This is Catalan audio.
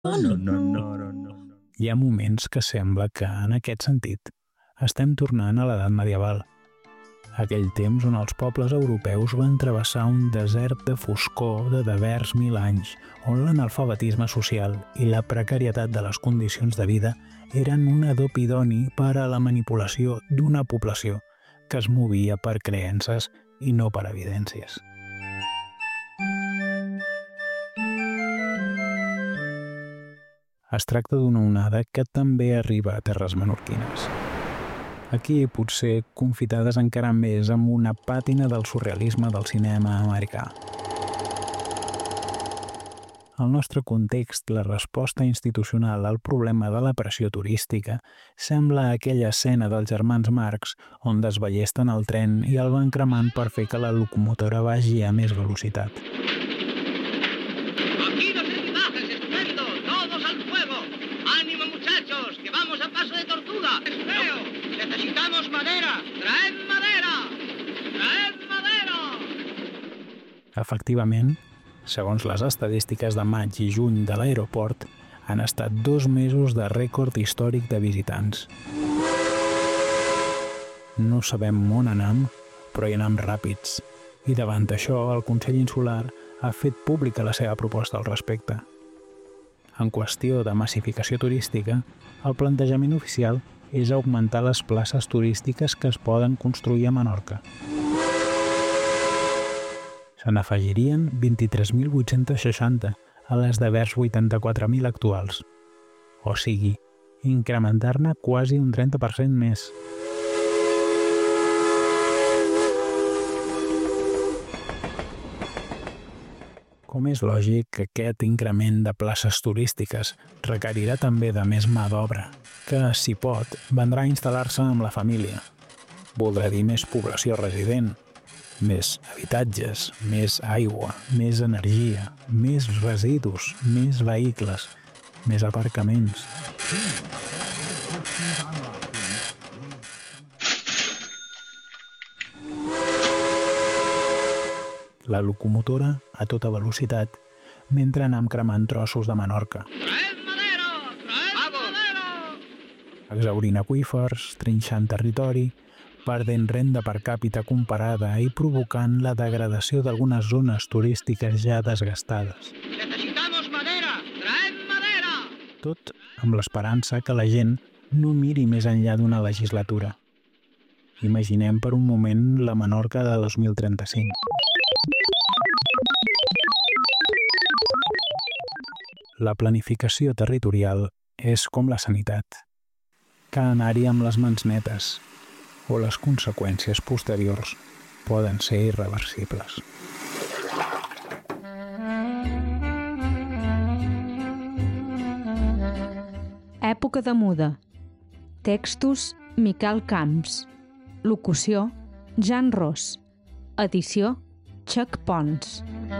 Hi ha moments que sembla que, en aquest sentit, estem tornant a l'edat medieval. Aquell temps on els pobles europeus van travessar un desert de foscor de devers 1000 anys, on l'analfabetisme social i la precarietat de les condicions de vida eren un adob idoni per a la manipulació d'una població que es movia per creences i no per evidències. Es tracta d'una onada que també arriba a terres menorquines. Aquí potser confitades encara més amb una pàtina del surrealisme del cinema americà. Al nostre context, la resposta institucional al problema de la pressió turística sembla aquella escena dels germans Marx on desballesten el tren i el van cremant per fer que la locomotora vagi a més velocitat. Aquí los equipajes, estupendo, todos al fuego. ¡Ánimo, muchachos, que vamos a paso de tortuga! ¡Espero! ¡Necesitamos madera! ¡Traed madera! ¡Traed madera! Efectivament, segons les estadístiques de maig i juny de l'aeroport, han estat 2 mesos de rècord històric de visitants. No sabem on anem, però hi anem ràpids. I davant això, el Consell Insular ha fet pública la seva proposta al respecte. En qüestió de massificació turística, el plantejament oficial és augmentar les places turístiques que es poden construir a Menorca. Se n'afegirien 23.860 a les devers 84.000 actuals. O sigui, incrementar-ne quasi un 30% més. Com és lògic, aquest increment de places turístiques requerirà també de més mà d'obra, que, si pot, vendrà a instal·lar-se amb la família. Voldrà dir més població resident, més habitatges, més aigua, més energia, més residus, més vehicles, més aparcaments. La locomotora a tota velocitat mentre anem cremant trossos de Menorca. ¡Traed madera! ¡Traed madera! Exhaurint aqüífers, trinxant territori, perdent renda per càpita comparada i provocant la degradació d'algunes zones turístiques ja desgastades. ¡Necesitamos madera! ¡Traed madera! Tot amb l'esperança que la gent no miri més enllà d'una legislatura. Imaginem per un moment la Menorca de 2035. La planificació territorial és com la sanitat. Cal anar-hi amb les mans netes, o les conseqüències posteriors poden ser irreversibles. Època de muda. Textos Miquel Camps. Locució Jan Ros. Edició Chuck Pons.